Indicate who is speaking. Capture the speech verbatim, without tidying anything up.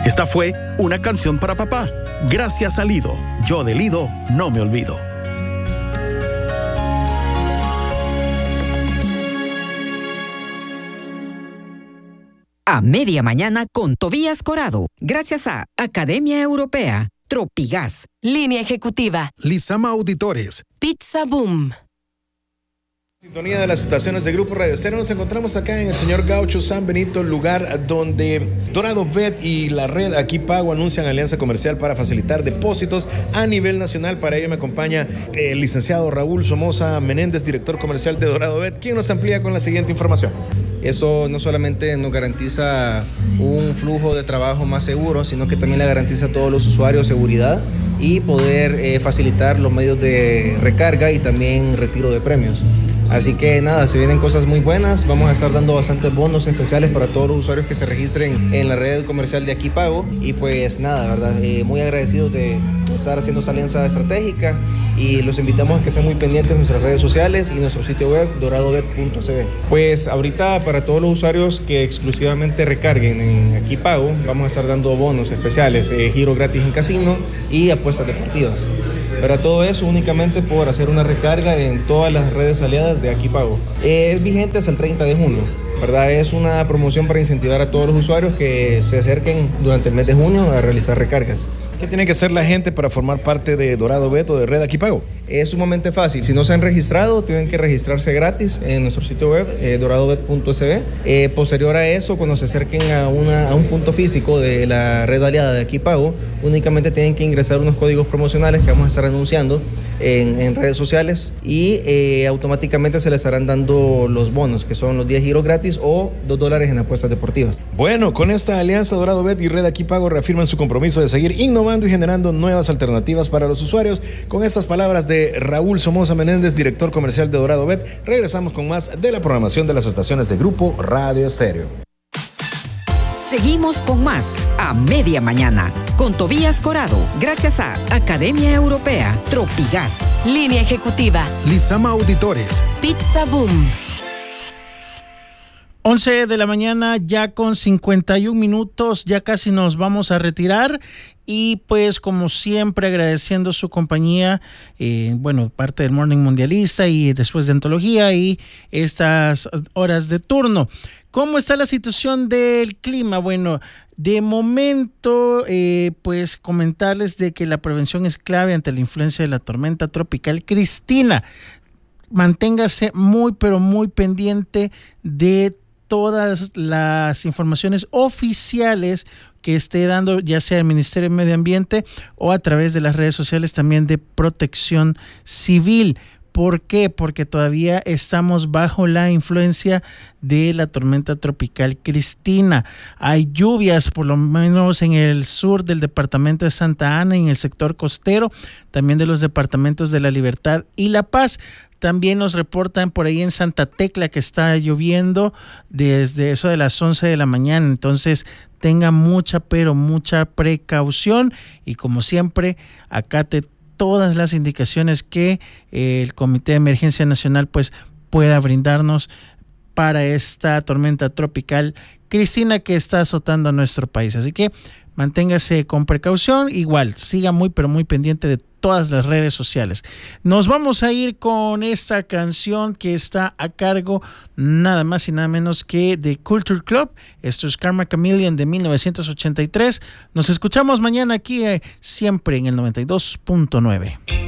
Speaker 1: Esta fue una canción para papá. Gracias a Lido. Yo de Lido no me olvido.
Speaker 2: A media mañana con Tobías Corado. Gracias a Academia Europea, Tropigas,
Speaker 3: Línea Ejecutiva,
Speaker 4: Lizama Auditores,
Speaker 3: Pizza Boom.
Speaker 5: Sintonía de las estaciones de Grupo Radio Estéreo. Nos encontramos acá en el señor Gaucho San Benito, lugar donde Dorado Bet y la red Aquí Pago anuncian alianza comercial para facilitar depósitos a nivel nacional. Para ello me acompaña el licenciado Raúl Somoza Menéndez, director comercial de Dorado Bet, quien nos amplía con la siguiente información.
Speaker 6: Eso no solamente nos garantiza un flujo de trabajo más seguro, sino que también le garantiza a todos los usuarios seguridad y poder eh, facilitar los medios de recarga y también retiro de premios. Así que nada, se vienen cosas muy buenas. Vamos a estar dando bastantes bonos especiales para todos los usuarios que se registren en la red comercial de Aquí Pago. Y pues nada, ¿verdad? Eh, muy agradecidos de estar haciendo esa alianza estratégica y los invitamos a que sean muy pendientes de nuestras redes sociales y nuestro sitio web dorado bet punto c b. Pues ahorita para todos los usuarios que exclusivamente recarguen en Aquí Pago, vamos a estar dando bonos especiales, eh, giro gratis en casino y apuestas deportivas. Para todo eso únicamente por hacer una recarga en todas las redes aliadas de Aquí Pago. Eh, es vigente hasta el treinta de junio, ¿verdad? Es una promoción para incentivar a todos los usuarios que se acerquen durante el mes de junio a realizar recargas.
Speaker 5: ¿Qué tiene que hacer la gente para formar parte de Dorado Bet o de Red Aquí Pago?
Speaker 6: Es sumamente fácil. Si no se han registrado, tienen que registrarse gratis en nuestro sitio web, eh, dorado bet punto c b. Eh, posterior a eso, cuando se acerquen a, una, a un punto físico de la red aliada de Aquí Pago, únicamente tienen que ingresar unos códigos promocionales que vamos a estar anunciando en, en redes sociales y eh, automáticamente se les estarán dando los bonos, que son los diez giros gratis o dos dólares en apuestas deportivas.
Speaker 5: Bueno, con esta alianza Dorado Bet y Red Aquí Pago reafirman su compromiso de seguir innovando y generando nuevas alternativas para los usuarios. Con estas palabras de Raúl Somoza Menéndez, director comercial de Dorado Bet, regresamos con más de la programación de las estaciones de Grupo Radio Estéreo.
Speaker 2: Seguimos con más a media mañana con Tobías Corado. Gracias a Academia Europea, Tropigas,
Speaker 3: Línea Ejecutiva,
Speaker 4: Lizama Auditores,
Speaker 3: Pizza Boom.
Speaker 7: once de la mañana ya con cincuenta y un minutos, ya casi nos vamos a retirar y pues como siempre agradeciendo su compañía, eh, bueno, parte del Morning Mundialista y después de Antología y estas horas de turno. ¿Cómo está la situación del clima? Bueno, de momento, eh, pues comentarles de que la prevención es clave ante la influencia de la tormenta tropical Cristina. Manténgase muy, pero muy pendiente de todas las informaciones oficiales que esté dando ya sea el Ministerio de Medio Ambiente o a través de las redes sociales también de Protección Civil. ¿Por qué? Porque todavía estamos bajo la influencia de la tormenta tropical Cristina. Hay lluvias, por lo menos en el sur del departamento de Santa Ana y en el sector costero, también de los departamentos de La Libertad y La Paz. También nos reportan por ahí en Santa Tecla que está lloviendo desde eso de las once de la mañana. Entonces tenga mucha, pero mucha precaución y como siempre, acate todas las indicaciones que eh, el Comité de Emergencia Nacional pues pueda brindarnos para esta tormenta tropical Cristina que está azotando a nuestro país. Así que manténgase con precaución, igual siga muy pero muy pendiente de todas las redes sociales. Nos vamos a ir con esta canción que está a cargo nada más y nada menos que de Culture Club. Esto es Karma Chameleon de mil novecientos ochenta y tres. Nos escuchamos mañana aquí eh, siempre en el noventa y dos punto nueve.